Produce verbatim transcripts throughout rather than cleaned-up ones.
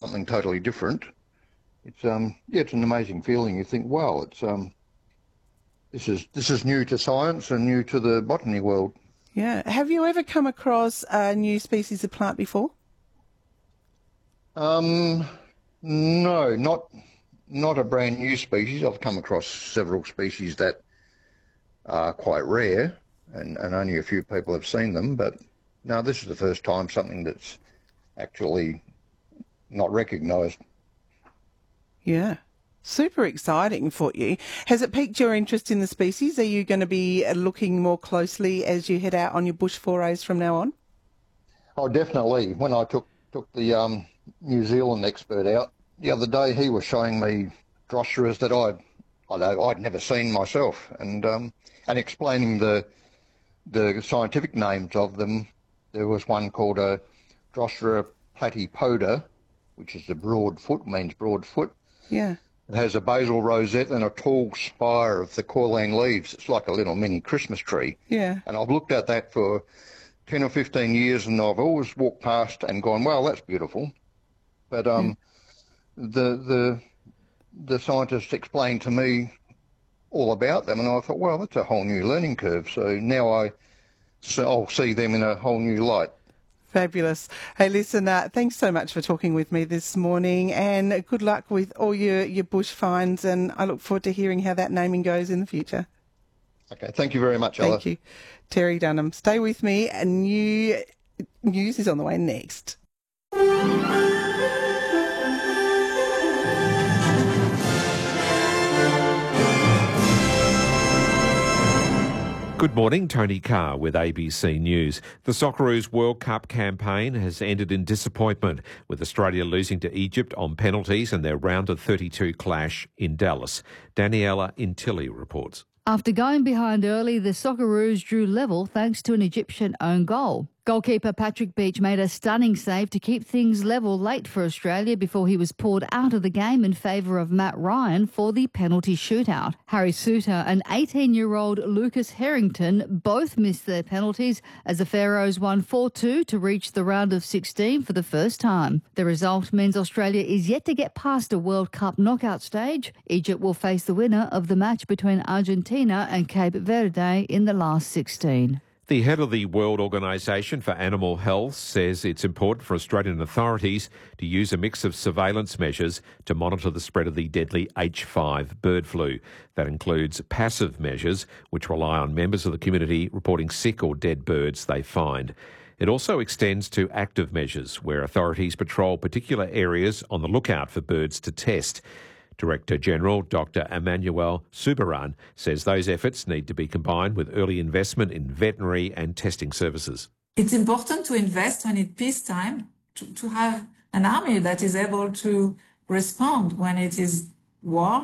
something totally different. It's um yeah, it's an amazing feeling. You think, wow, it's um this is this is new to science and new to the botany world. Yeah. Have you ever come across a new species of plant before? Um, no, not not a brand new species. I've come across several species that are quite rare, and, and only a few people have seen them. But no, this is the first time something that's actually not recognised. Yeah. Super exciting for you. Has it piqued your interest in the species? Are you going to be looking more closely as you head out on your bush forays from now on? Oh, definitely. When I took took the um, New Zealand expert out the other day, he was showing me Drosseras that I'd I'd, I'd never seen myself, and um, and explaining the the scientific names of them. There was one called a Drossera platypoda, which is the broad foot, means broad foot. Yeah. It has a basal rosette and a tall spire of the corlang leaves. It's like a little mini Christmas tree. Yeah. And I've looked at that for ten or fifteen years, and I've always walked past and gone, well, that's beautiful. But um, yeah. the the the scientists explained to me all about them, and I thought, well, that's a whole new learning curve. So now I, so I'll see them in a whole new light. Fabulous. Hey, listen, uh, thanks so much for talking with me this morning, and good luck with all your, your bush finds, and I look forward to hearing how that naming goes in the future. Okay, thank you very much, Ella. Thank you. Terry Dunham. Stay with me, and new news is on the way next. Good morning, Tony Carr with A B C News. The Socceroos World Cup campaign has ended in disappointment, with Australia losing to Egypt on penalties in their round of thirty-two clash in Dallas. Daniela Intilli reports. After going behind early, the Socceroos drew level thanks to an Egyptian own goal. Goalkeeper Patrick Beach made a stunning save to keep things level late for Australia before he was pulled out of the game in favour of Matt Ryan for the penalty shootout. Harry Suter and eighteen-year-old Lucas Harrington both missed their penalties as the Pharaohs won four two to reach the round of sixteen for the first time. The result means Australia is yet to get past a World Cup knockout stage. Egypt will face the winner of the match between Argentina and Cape Verde in the last sixteen. The head of the World Organisation for Animal Health says it's important for Australian authorities to use a mix of surveillance measures to monitor the spread of the deadly H five bird flu. That includes passive measures, which rely on members of the community reporting sick or dead birds they find. It also extends to active measures, where authorities patrol particular areas on the lookout for birds to test. Director General Doctor Emmanuel Subaran says those efforts need to be combined with early investment in veterinary and testing services. It's important to invest when it's peacetime, to, to have an army that is able to respond when it is war,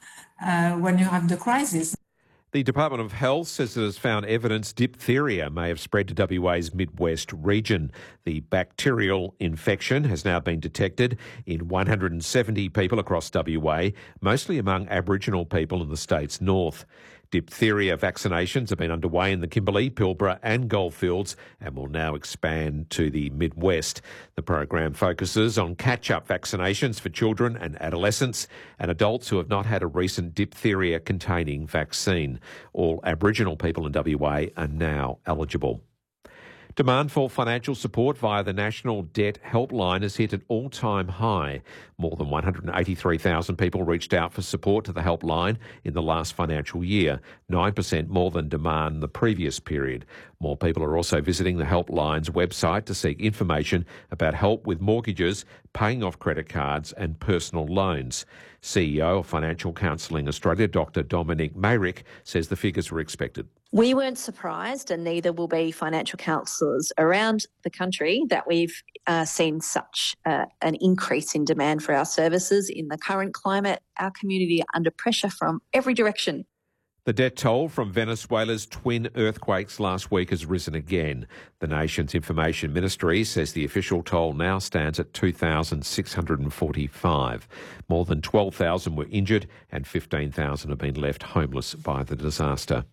uh, when you have the crisis. The Department of Health says it has found evidence diphtheria may have spread to W A's Midwest region. The bacterial infection has now been detected in one hundred seventy people across W A, mostly among Aboriginal people in the state's north. Diphtheria vaccinations have been underway in the Kimberley, Pilbara and Goldfields and will now expand to the Midwest. The program focuses on catch-up vaccinations for children and adolescents and adults who have not had a recent diphtheria-containing vaccine. All Aboriginal people in W A are now eligible. Demand for financial support via the National Debt Helpline has hit an all-time high. More than one hundred eighty-three thousand people reached out for support to the helpline in the last financial year, nine percent more than demand the previous period. More people are also visiting the helpline's website to seek information about help with mortgages, paying off credit cards and personal loans. C E O of Financial Counselling Australia, Doctor Dominic Mayrick, says the figures were expected. We weren't surprised, and neither will be financial counsellors around the country, that we've uh, seen such uh, an increase in demand for our services. In the current climate, our community are under pressure from every direction. The death toll from Venezuela's twin earthquakes last week has risen again. The nation's information ministry says the official toll now stands at two thousand six hundred forty-five. More than twelve thousand were injured and fifteen thousand have been left homeless by the disaster.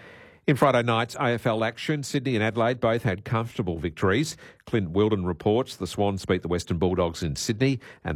In Friday night's A F L action, Sydney and Adelaide both had comfortable victories. Clint Wilden reports the Swans beat the Western Bulldogs in Sydney and